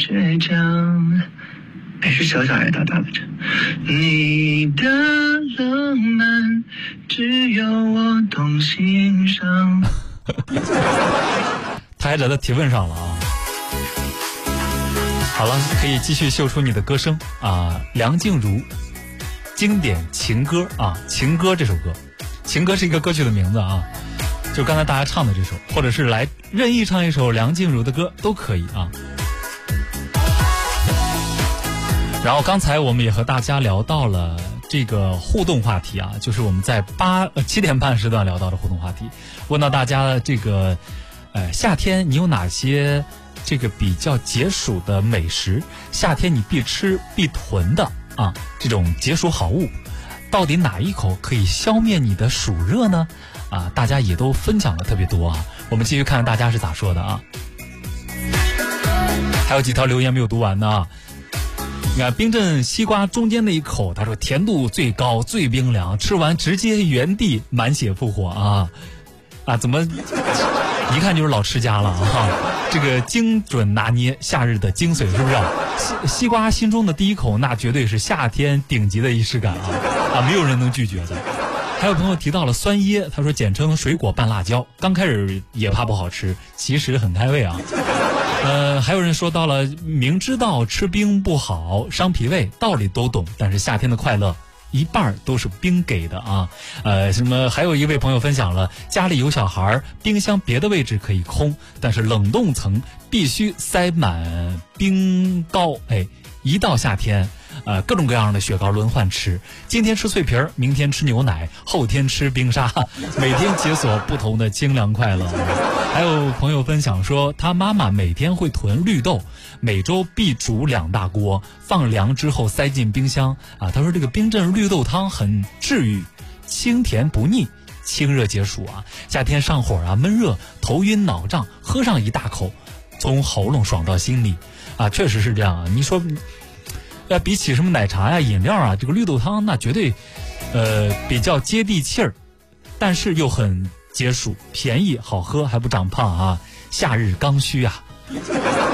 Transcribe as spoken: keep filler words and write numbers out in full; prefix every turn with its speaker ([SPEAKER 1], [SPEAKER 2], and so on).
[SPEAKER 1] 倔强，还是小小还是大大来着？你的浪漫只有我懂欣赏。
[SPEAKER 2] 他还来到提问上了啊！好了，可以继续秀出你的歌声啊！梁静茹经典情歌啊，情歌这首歌，情歌是一个歌曲的名字啊，就刚才大家唱的这首，或者是来任意唱一首梁静茹的歌都可以啊。然后刚才我们也和大家聊到了这个互动话题啊，就是我们在八呃七点半时段聊到的互动话题，问到大家这个呃夏天你有哪些这个比较解暑的美食，夏天你必吃必囤的啊这种解暑好物，到底哪一口可以消灭你的暑热呢？啊，大家也都分享的特别多啊，我们继续看看大家是咋说的啊。还有几条留言没有读完呢。你看冰镇西瓜中间那一口，他说甜度最高最冰凉，吃完直接原地满血复活啊啊！怎么一看就是老吃家了啊？这个精准拿捏夏日的精髓，是不是啊？西西瓜心中的第一口，那绝对是夏天顶级的仪式感啊啊！没有人能拒绝的。还有朋友提到了酸椰，他说简称水果拌辣椒，刚开始也怕不好吃，其实很开胃啊。呃，还有人说到了明知道吃冰不好伤脾胃，道理都懂，但是夏天的快乐一半都是冰给的啊。呃，什么还有一位朋友分享了家里有小孩，冰箱别的位置可以空，但是冷冻层必须塞满冰糕。哎，一到夏天呃，各种各样的雪糕轮换吃，今天吃脆皮儿，明天吃牛奶，后天吃冰沙，每天解锁不同的清凉快乐。还有朋友分享说，他妈妈每天会囤绿豆，每周必煮两大锅，放凉之后塞进冰箱啊。他说这个冰镇绿豆汤很治愈，清甜不腻，清热解暑啊。夏天上火啊，闷热，头晕脑胀，喝上一大口，从喉咙爽到心里啊，确实是这样啊。你说呃，比起什么奶茶呀、饮料啊，这个绿豆汤那绝对，呃，比较接地气儿，但是又很解暑，便宜好喝还不长胖啊！夏日刚需啊！